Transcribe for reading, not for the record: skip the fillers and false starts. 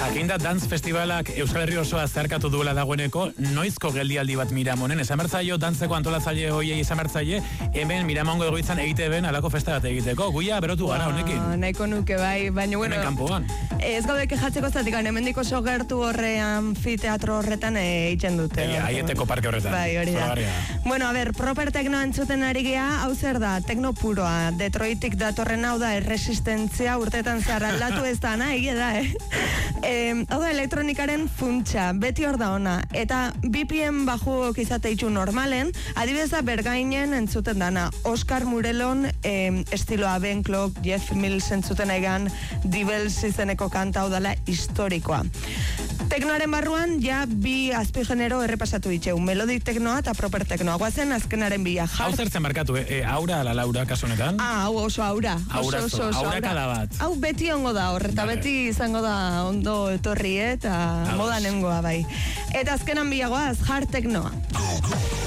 Jakinda Dance Festivalak Euskal Herri osoa zeharkatu duela dagoeneko, noizko geldialdi bat Miramonen, esan bertzaio, dantzeko antolatzaile hoiei esan bertzaile, hemen Miramongo egoitzan egite ben alako festa bat egiteko, guia berotu gara honekin. Nahiko nuke bai, baina bueno. Hemen kanpoan. Ez gaude kejatzeko zatik, hemendik oso gertu anfiteatro horretan egiten dute. Aieteko parke horretan. Bai, hori da. Bueno, a ber, proper tekno entzuten ari gea, hau zer da, tekno puroa, Detroitik datorren hau da, erresistentzia urtetan zehar aldatu ez da, egia da, hau da, elektronikaren funtsa, beti hor da ona, eta BPM bajuok izate itxu normalen, adibeza Bergainen entzuten dana, Oscar Murelon estiloa Ben Clock, Jeff Mills entzuten egan, Dibels izeneko kanta hau dala historikoa. Teknoaren barruan, ja bi azpigenero errepasatu ditxeu, melodik teknoa eta proper teknoa, guazen azkenaren bila. Hau zertzen markatu, aura ala Laura kasunetan? Hau oso aura. Aura kada bat. Hau beti ongo da hor, eta beti izango da ondo etorri eta modan nengoa bai. Eta azkenan bilagoaz, hard teknoa.